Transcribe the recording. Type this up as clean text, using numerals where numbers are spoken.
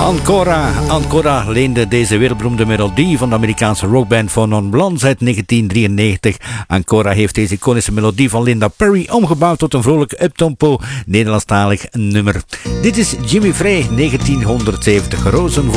Ancora leende deze wereldberoemde melodie van de Amerikaanse rockband Four Non Blondes uit 1993. Ancora heeft deze iconische melodie van Linda Perry omgebouwd tot een vrolijk uptempo Nederlandstalig nummer. Dit is Jimmy Frey, 1970, Rozen